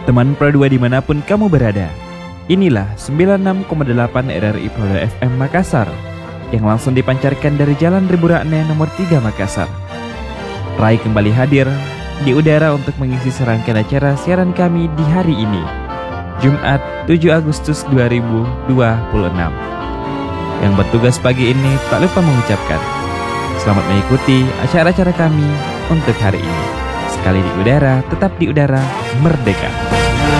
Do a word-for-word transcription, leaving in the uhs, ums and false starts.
Teman Pro dua dimanapun kamu berada, inilah sembilan puluh enam koma delapan R R I Pro dua F M Makassar yang langsung dipancarkan dari Jalan Ribu Rakne nomor tiga Makassar. Rai kembali hadir di udara untuk mengisi serangkaian acara siaran kami di hari ini, Jumat tujuh Agustus dua ribu dua puluh enam. Yang bertugas pagi ini tak lupa mengucapkan selamat mengikuti acara-acara kami untuk hari ini. Sekali di udara, tetap di udara, merdeka.